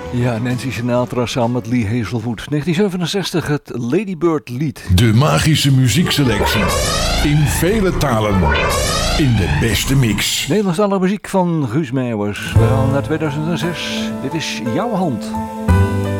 Ja, Nancy Sinatra samen met Lee Hazelwood. 1967 het Lady Bird lied. De magische muziekselectie. In vele talen. In de beste mix. Nederlandstalige muziek van Guus Meeuwers. We gaan naar 2006. Dit is Jouw Hand.